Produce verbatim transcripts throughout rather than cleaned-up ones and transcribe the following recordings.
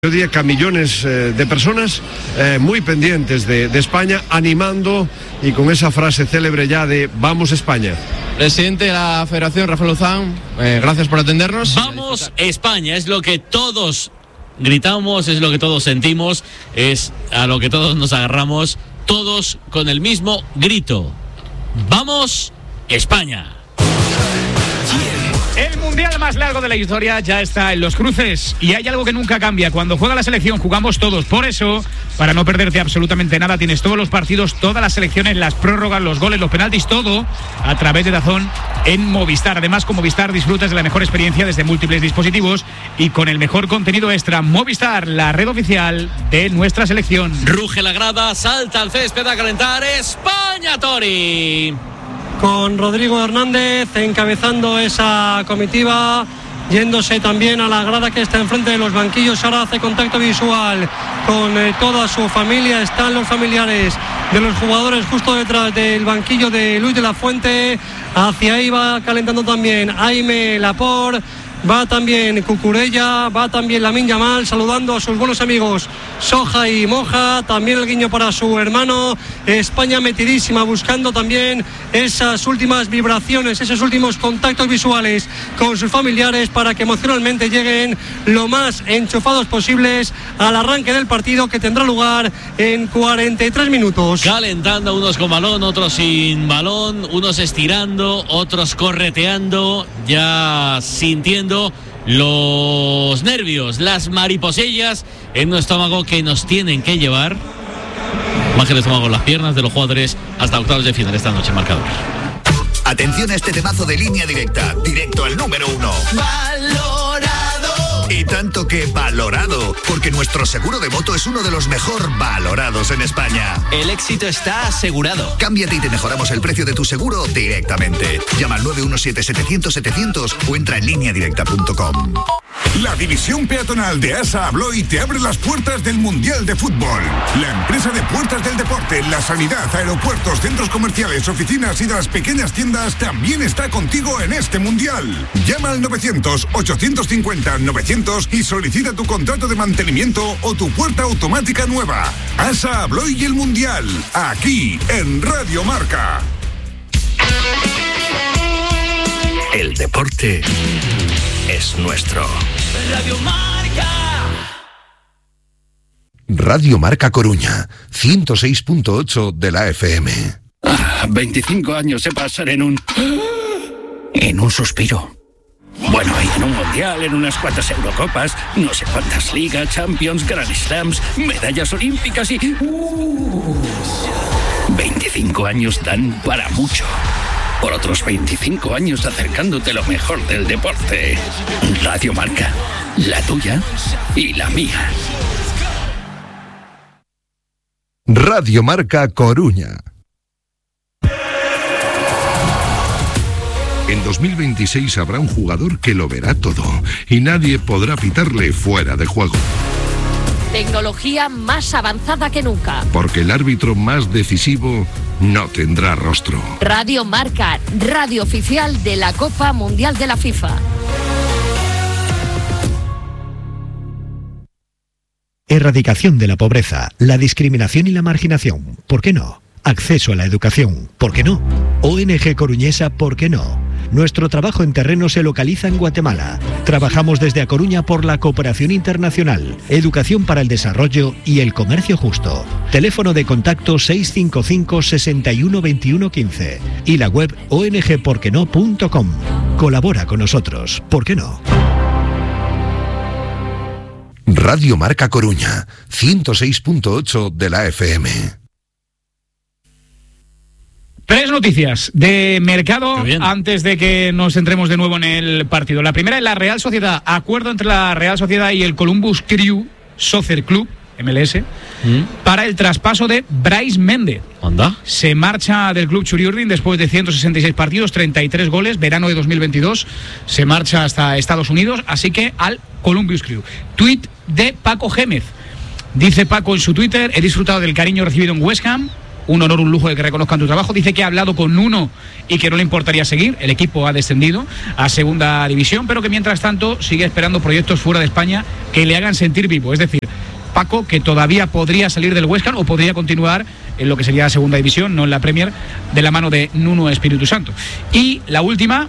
Yo diría que a millones eh, de personas eh, muy pendientes de, de España, animando y con esa frase célebre ya de «Vamos España». Presidente de la Federación, Rafael Luzán, eh, gracias por atendernos. ¡Vamos España! Es lo que todos gritamos, es lo que todos sentimos, es a lo que todos nos agarramos, todos con el mismo grito. ¡Vamos España! El mundial más largo de la historia ya está en los cruces y hay algo que nunca cambia. Cuando juega la selección jugamos todos. Por eso, para no perderte absolutamente nada, tienes todos los partidos, todas las selecciones, las prórrogas, los goles, los penaltis, todo a través de DAZN en Movistar. Además, con Movistar disfrutas de la mejor experiencia desde múltiples dispositivos y con el mejor contenido extra. Movistar, la red oficial de nuestra selección. Ruge la grada, salta al césped a calentar España, Tori. Con Rodrigo Hernández encabezando esa comitiva, yéndose también a la grada que está enfrente de los banquillos. Ahora hace contacto visual con eh, toda su familia. Están los familiares de los jugadores justo detrás del banquillo de Luis de la Fuente. Hacia ahí va calentando también Jaime Laporte. Va también Cucurella, va también Lamine Yamal, saludando a sus buenos amigos Soja y Moja, también el guiño para su hermano. España metidísima, buscando también esas últimas vibraciones, esos últimos contactos visuales con sus familiares para que emocionalmente lleguen lo más enchufados posibles al arranque del partido, que tendrá lugar en cuarenta y tres minutos. Calentando, unos con balón, otros sin balón, unos estirando, otros correteando, ya sintiendo los nervios, las mariposillas en nuestro estómago que nos tienen que llevar, más que el estómago, las piernas de los jugadores hasta octavos de final esta noche. Marcador. Atención a este temazo de Línea Directa, directo al número uno. Valorado. Y tanto que valorado, porque nuestro seguro de moto es uno de los mejor valorados en España. El éxito está asegurado. Cámbiate y te mejoramos el precio de tu seguro directamente. Llama al nueve uno siete, setecientos, setecientos o entra en línea directa punto com. La división peatonal de ASA Abloy te abre las puertas del Mundial de Fútbol. La empresa de puertas del deporte, la sanidad, aeropuertos, centros comerciales, oficinas y de las pequeñas tiendas también está contigo en este Mundial. Llama al novecientos, ochocientos cincuenta, novecientos y solicita tu contrato de mantenimiento o tu puerta automática nueva. ASA Abloy y el Mundial, aquí en Radio Marca. El deporte es nuestro. Radio Marca. Radio Marca Coruña, ciento seis punto ocho de la F M. Ah, veinticinco años se pasan en un... en un suspiro. Bueno, y en un mundial, en unas cuantas Eurocopas, no sé cuántas ligas, Champions, Grand Slams, medallas olímpicas y... Uh, veinticinco años dan para mucho. Por otros veinticinco años acercándote lo mejor del deporte. Radio Marca, la tuya y la mía. Radio Marca Coruña. En dos mil veintiséis habrá un jugador que lo verá todo y nadie podrá pitarle fuera de juego. Tecnología más avanzada que nunca. Porque el árbitro más decisivo no tendrá rostro. Radio Marca, radio oficial de la Copa Mundial de la FIFA. Erradicación de la pobreza, la discriminación y la marginación. ¿Por qué no? Acceso a la educación. ¿Por qué no? O N G Coruñesa. ¿Por qué no? Nuestro trabajo en terreno se localiza en Guatemala. Trabajamos desde A Coruña por la cooperación internacional, educación para el desarrollo y el comercio justo. Teléfono de contacto seis cinco cinco, seis uno, dos uno uno cinco y la web o n g por qué no punto com. Colabora con nosotros. ¿Por qué no? Radio Marca Coruña, ciento seis punto ocho de la F M. Tres noticias de mercado antes de que nos centremos de nuevo en el partido. La primera es la Real Sociedad. Acuerdo entre la Real Sociedad y el Columbus Crew Soccer Club, M L S, ¿Mm? para el traspaso de Brais Méndez. ¿Anda? Se marcha del club Churiurrin después de ciento sesenta y seis partidos, treinta y tres goles, verano de dos mil veintidós. Se marcha hasta Estados Unidos, así que al Columbus Crew. Tuit de Paco Gémez. Dice Paco en su Twitter: he disfrutado del cariño recibido en West Ham. un honor, un lujo de que reconozcan tu trabajo. Dice que ha hablado con Nuno y que no le importaría seguir. El equipo ha descendido a segunda división, pero que mientras tanto sigue esperando proyectos fuera de España que le hagan sentir vivo. Es decir, Paco, que todavía podría salir del Huesca o podría continuar en lo que sería la segunda división, no en la Premier, de la mano de Nuno Espíritu Santo. Y la última,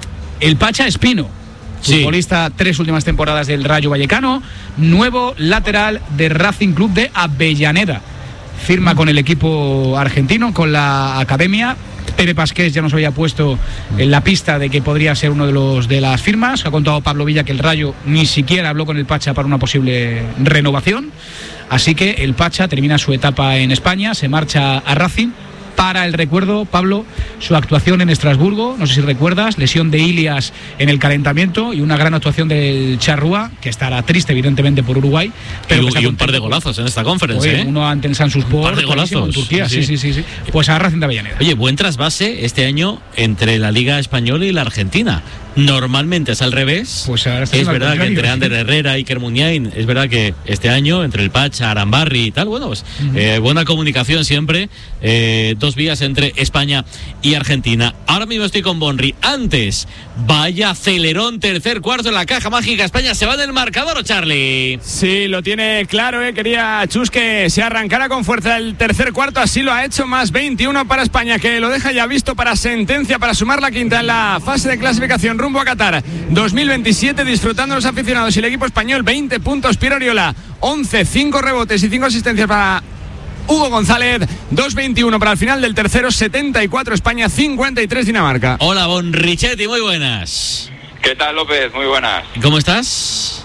el Pacha Espino, sí. futbolista tres últimas temporadas del Rayo Vallecano, nuevo lateral de Racing Club de Avellaneda. Firma con el equipo argentino, con la academia. Pepe Pasqués ya nos había puesto en la pista de que podría ser uno de los de las firmas. Ha contado Pablo Villa que el Rayo ni siquiera habló con el Pacha para una posible renovación. Así que el Pacha termina su etapa en España, se marcha a Racing. Para el recuerdo, Pablo, su actuación en Estrasburgo, no sé si recuerdas, lesión de Ilias en el calentamiento y una gran actuación del Charrúa, que estará triste evidentemente por Uruguay, pero y, y un par de golazos en esta conferencia, ¿eh? Uno ante el Sansuspor, un par de golazos en Turquía, sí sí. sí, sí, sí. Pues a Racing de Avellaneda. Oye, buen trasvase este año entre la Liga Española y la Argentina. Normalmente es al revés. Pues ahora es verdad que entre Ander Herrera y Iker Muniain, es verdad que este año entre el Pacha, Arambarri y tal, bueno, pues uh-huh. eh, buena comunicación siempre, eh, dos vías entre España y Argentina. Ahora mismo estoy con Bonri. Antes, vaya acelerón, tercer cuarto en la caja mágica. España se va del marcador, Charlie. Sí, lo tiene claro, eh. Quería Chus que se arrancara con fuerza el tercer cuarto, así lo ha hecho, más veintiuno para España, que lo deja ya visto para sentencia, para sumar la quinta en la fase de clasificación rumbo a Qatar dos mil veintisiete, disfrutando los aficionados y el equipo español. Veinte puntos Piero Oriola, once, cinco rebotes y cinco asistencias para Hugo González. Dos veintiuno para el final del tercero. Setenta y cuatro España, cincuenta y tres Dinamarca. Hola, Bonrichetti, muy buenas. ¿Qué tal, López? Muy buenas. ¿Cómo estás?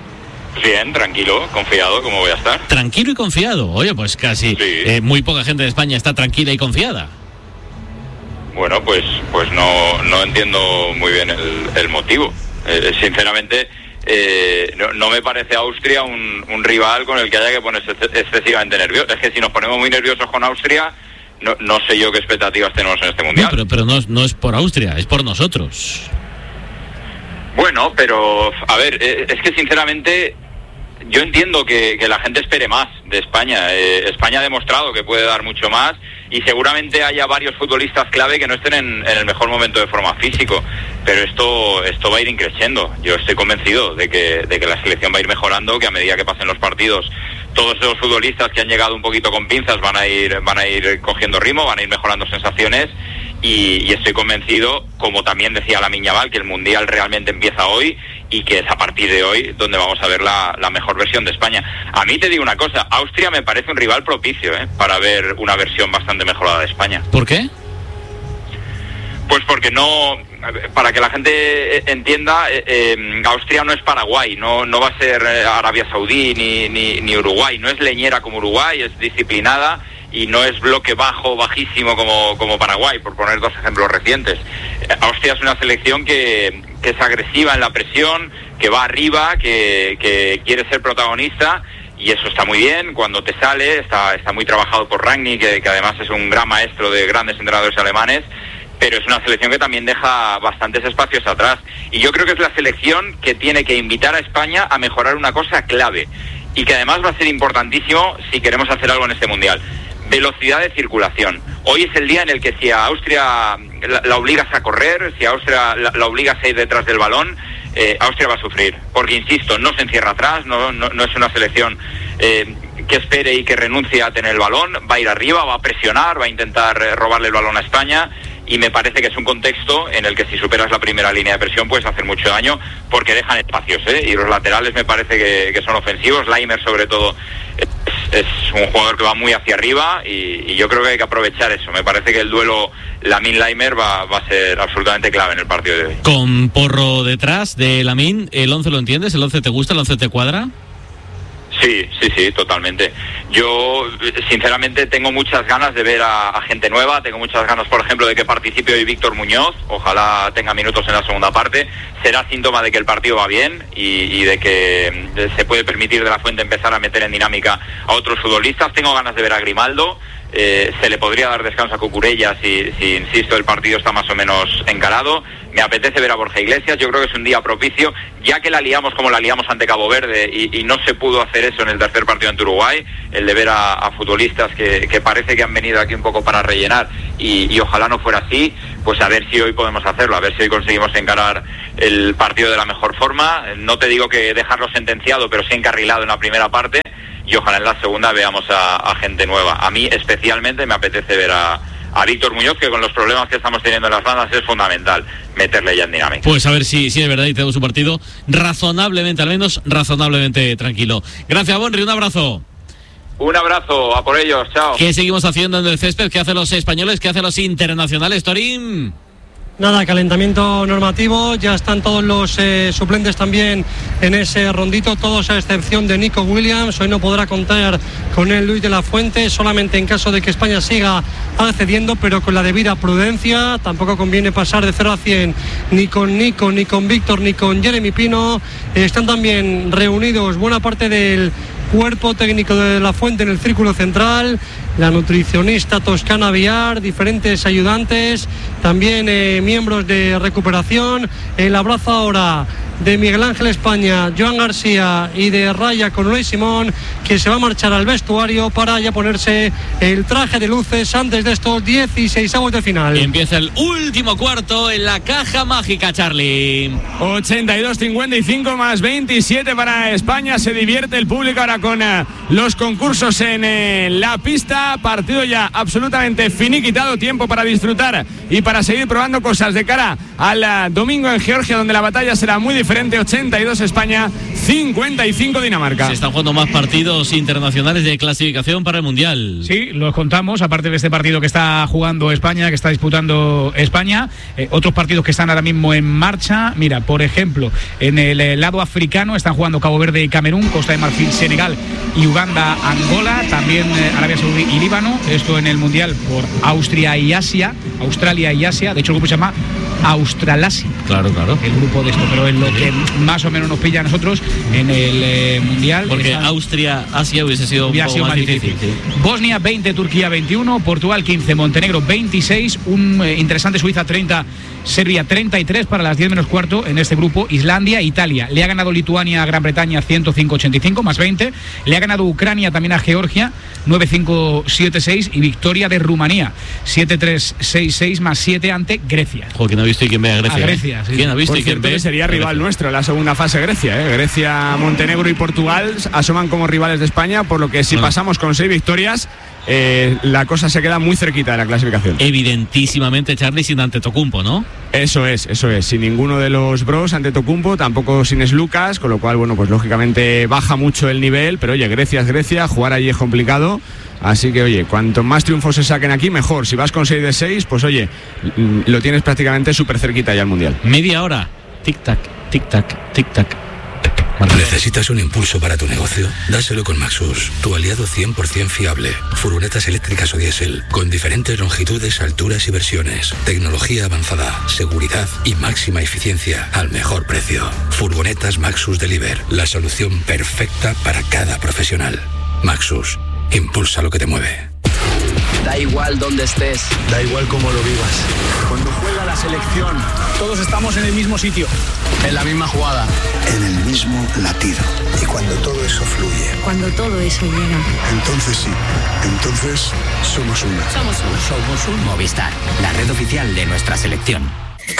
Bien, tranquilo, confiado, ¿cómo voy a estar? Tranquilo y confiado. Oye, pues casi sí. eh, muy poca gente de España está tranquila y confiada. Bueno, pues pues no, no entiendo muy bien el, el motivo. Eh, sinceramente, eh, no, no me parece Austria un, un rival con el que haya que ponerse excesivamente nervioso. Es que si nos ponemos muy nerviosos con Austria, no, no sé yo qué expectativas tenemos en este Mundial. No, pero pero no, no es por Austria, es por nosotros. Bueno, pero a ver, eh, es que sinceramente yo entiendo que, que la gente espere más de España. Eh, España ha demostrado que puede dar mucho más y seguramente haya varios futbolistas clave que no estén en, en el mejor momento de forma físico, pero esto esto va a ir increciendo. Yo estoy convencido de que, de que la selección va a ir mejorando, que a medida que pasen los partidos todos esos futbolistas que han llegado un poquito con pinzas van a ir van a ir cogiendo ritmo, van a ir mejorando sensaciones y, y estoy convencido, como también decía Lamine Yamal, que el Mundial realmente empieza hoy y que es a partir de hoy donde vamos a ver la, la mejor versión de España. A mí te digo una cosa, Austria me parece un rival propicio ¿eh? para ver una versión bastante mejorada de España. ¿Por qué? Pues porque no, para que la gente entienda, eh, eh, Austria no es Paraguay, no no va a ser Arabia Saudí ni, ni, ni Uruguay, no es leñera como Uruguay, es disciplinada y no es bloque bajo, bajísimo como, como Paraguay, por poner dos ejemplos recientes. Austria es una selección que, que es agresiva en la presión, que va arriba, que, que quiere ser protagonista. Y eso está muy bien, cuando te sale, está, está muy trabajado por Rangnick, que, que además es un gran maestro de grandes entrenadores alemanes, pero es una selección que también deja bastantes espacios atrás. Y yo creo que es la selección que tiene que invitar a España a mejorar una cosa clave, y que además va a ser importantísimo si queremos hacer algo en este Mundial. Velocidad de circulación. Hoy es el día en el que si a Austria la, la obligas a correr, si a Austria la, la obligas a ir detrás del balón, Eh, Austria va a sufrir, porque insisto, no se encierra atrás, no, no, no es una selección eh, que espere y que renuncie a tener el balón, va a ir arriba, va a presionar, va a intentar eh, robarle el balón a España, y me parece que es un contexto en el que si superas la primera línea de presión puedes hacer mucho daño, porque dejan espacios, ¿eh? Y los laterales me parece que, que son ofensivos. Laimer sobre todo es, es un jugador que va muy hacia arriba y, y yo creo que hay que aprovechar eso. Me parece que el duelo Lamine-Laimer va, va a ser absolutamente clave en el partido de hoy. Con Porro detrás de Lamine, ¿el once lo entiendes? ¿El once te gusta? ¿El once te cuadra? Sí, sí, sí, totalmente. Yo, sinceramente, tengo muchas ganas de ver a, a gente nueva. Tengo muchas ganas, por ejemplo, de que participe hoy Víctor Muñoz. Ojalá tenga minutos en la segunda parte. Será síntoma de que el partido va bien y, y de que se puede permitir de la Fuente empezar a meter en dinámica a otros futbolistas. Tengo ganas de ver a Grimaldo. Eh, se le podría dar descanso a Cucurella si, si, insisto, el partido está más o menos encarado. Me apetece ver a Borja Iglesias, yo creo que es un día propicio, ya que la liamos como la liamos ante Cabo Verde y, y no se pudo hacer eso en el tercer partido ante Uruguay, el de ver a, a futbolistas que, que parece que han venido aquí un poco para rellenar y, y ojalá no fuera así, pues a ver si hoy podemos hacerlo, a ver si hoy conseguimos encarar el partido de la mejor forma. No te digo que dejarlo sentenciado, pero sí encarrilado en la primera parte. Y ojalá en la segunda veamos a, a gente nueva. A mí especialmente me apetece ver a, a Víctor Muñoz, que con los problemas que estamos teniendo en las bandas es fundamental meterle ya en dinámica. Pues a ver si, si es verdad y tenemos un partido razonablemente, al menos razonablemente tranquilo. Gracias, Bonri, un abrazo. Un abrazo, a por ellos, chao. ¿Qué seguimos haciendo en el césped? ¿Qué hacen los españoles? ¿Qué hacen los internacionales, Torín? Nada, calentamiento normativo, ya están todos los eh, suplentes también en ese rondito, todos a excepción de Nico Williams. Hoy no podrá contar con él Luis de la Fuente, solamente en caso de que España siga accediendo, pero con la debida prudencia. Tampoco conviene pasar de cero a cien ni con Nico, ni con Víctor, ni con Jeremy Pino. Eh, están también reunidos buena parte del cuerpo técnico de la Fuente en el círculo central, la nutricionista Toscana Villar, diferentes ayudantes, también eh, miembros de recuperación. El abrazo ahora de Miguel Ángel España, Joan García y de Raya con Luis Simón, que se va a marchar al vestuario para ya ponerse el traje de luces antes de estos dieciseisavos de final. Empieza el último cuarto en la caja mágica, Charlie. ochenta y dos cincuenta y cinco más veintisiete para España. Se divierte el público ahora con uh, los concursos en eh, la pista. Partido ya absolutamente finiquitado. Tiempo para disfrutar y para seguir probando cosas de cara al uh, domingo en Georgia, donde la batalla será muy diferente. ochenta y dos España, cincuenta y cinco Dinamarca. Se están jugando más partidos internacionales de clasificación para el Mundial. Sí, los contamos, aparte de este partido que está jugando España, que está disputando España, eh, otros partidos que están ahora mismo en marcha. Mira, por ejemplo, en el eh, lado africano están jugando Cabo Verde y Camerún, Costa de Marfil, Senegal y Uganda, Angola, también eh, Arabia Saudí y Líbano. Esto en el Mundial por Austria y Asia, Australia y Asia. De hecho, el grupo se llama Australasia. Claro, claro. El grupo de esto, pero es lo que más o menos nos pilla a nosotros en el eh, Mundial. Porque esa... Austria, Asia hubiese sido un poco sido más, más difícil. difícil. Sí. Bosnia veinte, Turquía veintiuno, Portugal quince, Montenegro veintiséis, un eh, interesante Suiza treinta, Serbia treinta y tres para las diez menos cuarto en este grupo. Islandia, Italia. Le ha ganado Lituania a Gran Bretaña ciento cinco ochenta y cinco más veinte. Le ha ganado Ucrania también a Georgia nueve cinco siete seis y victoria de Rumanía siete tres seis seis más siete ante Grecia. Joder, ¿quién ha visto y quién ve a Grecia? A Grecia, ¿eh? sí. ¿Quién ha visto Por y quién cierto, ve? que sería rival nuestro en la segunda fase Grecia, ¿eh? Grecia, Montenegro y Portugal asoman como rivales de España, por lo que si bueno. pasamos con seis victorias, eh, la cosa se queda muy cerquita de la clasificación. Evidentísimamente, Charlie, sin Antetokounmpo, ¿no? Eso es, eso es, sin ninguno de los bros, Antetokounmpo, tampoco sin Lucas, con lo cual, bueno, pues lógicamente baja mucho el nivel, pero oye, Grecia es Grecia, jugar allí es complicado. Así que, oye, cuanto más triunfos se saquen aquí, mejor. Si vas con seis de seis, pues oye, lo tienes prácticamente súper cerquita ya al Mundial. Media hora. Tic-tac, tic-tac, tic-tac. ¿Necesitas un impulso para tu negocio? Dáselo con Maxus, tu aliado cien por ciento fiable. Furgonetas eléctricas o diésel, con diferentes longitudes, alturas y versiones. Tecnología avanzada, seguridad y máxima eficiencia al mejor precio. Furgonetas Maxus Deliver, la solución perfecta para cada profesional. Maxus, impulsa lo que te mueve. Da igual donde estés, da igual cómo lo vivas. Cuando juega la selección, todos estamos en el mismo sitio, en la misma jugada, en el mismo latido. Y cuando todo eso fluye, cuando todo eso llega, entonces sí, entonces somos uno. Somos uno. Somos un Movistar, la red oficial de nuestra selección.